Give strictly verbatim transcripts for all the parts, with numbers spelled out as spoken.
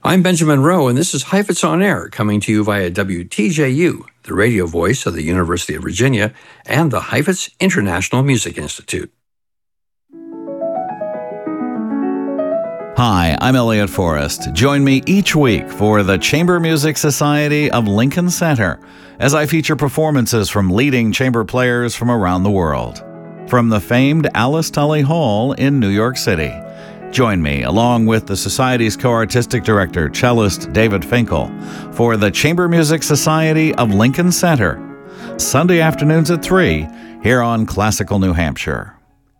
I'm Benjamin Rowe, and this is Heifetz on Air, coming to you via W T J U, the radio voice of the University of Virginia, and the Heifetz International Music Institute. Hi, I'm Elliot Forrest. Join me each week for the Chamber Music Society of Lincoln Center as I feature performances from leading chamber players from around the world. From the famed Alice Tully Hall in New York City. Join me, along with the Society's co-artistic director, cellist David Finkel, for the Chamber Music Society of Lincoln Center, Sunday afternoons at three, here on Classical New Hampshire.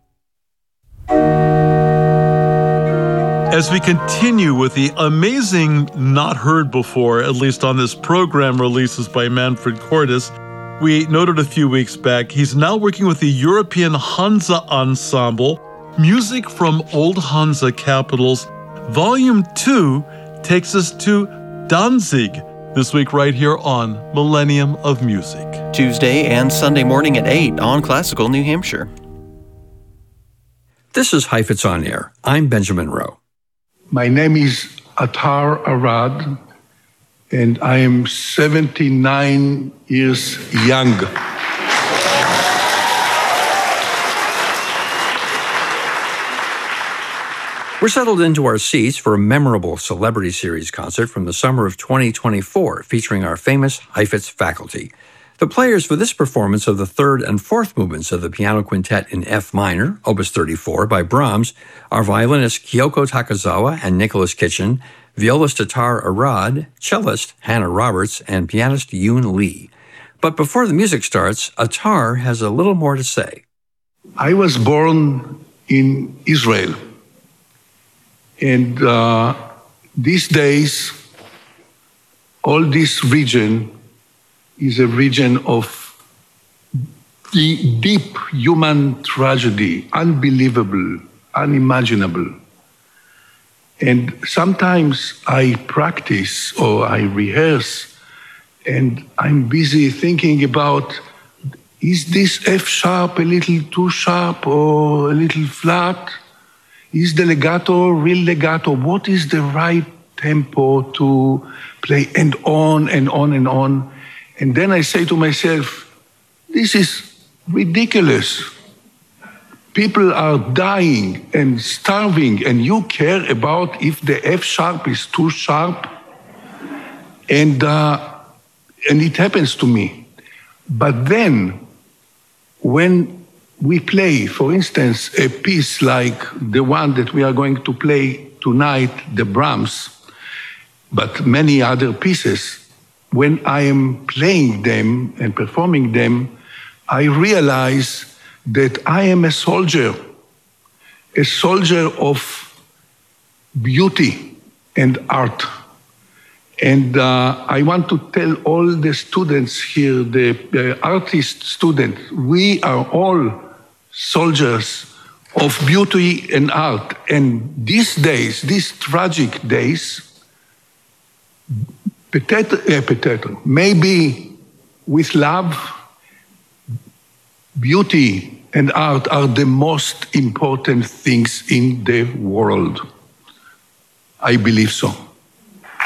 As we continue with the amazing Not Heard Before, at least on this program, releases by Manfred Cordes, we noted a few weeks back, he's now working with the European Hansa Ensemble, Music from Old Hansa Capitals. Volume two takes us to Danzig this week right here on Millennium of Music. Tuesday and Sunday morning at eight on Classical New Hampshire. This is Heifetz on Air. I'm Benjamin Rowe. My name is Attar Arad, and I am seventy-nine years young. We're settled into our seats for a memorable Celebrity Series concert from the summer of twenty twenty-four, featuring our famous Heifetz faculty. The players for this performance of the third and fourth movements of the piano quintet in F minor, Opus thirty-four, by Brahms, are violinist Kyoko Takazawa and Nicholas Kitchen, violist Attar Arad, cellist Hannah Roberts, and pianist Yoon Lee. But before the music starts, Attar has a little more to say. I was born in Israel. And uh, these days, all this region is a region of the deep human tragedy, unbelievable, unimaginable. And sometimes I practice or I rehearse, and I'm busy thinking about, is this F sharp a little too sharp or a little flat? Is the legato real legato? What is the right tempo to play? And on and on and on. And then I say to myself, this is ridiculous. People are dying and starving, and you care about if the F sharp is too sharp? And, uh, and it happens to me. But then, when we play, for instance, a piece like the one that we are going to play tonight, the Brahms, but many other pieces, when I am playing them and performing them, I realize that I am a soldier, a soldier of beauty and art. And uh, I want to tell all the students here, the uh, artist students, we are all soldiers of beauty and art. And these days, these tragic days, potato, uh, potato, maybe with love, beauty and art are the most important things in the world. I believe so.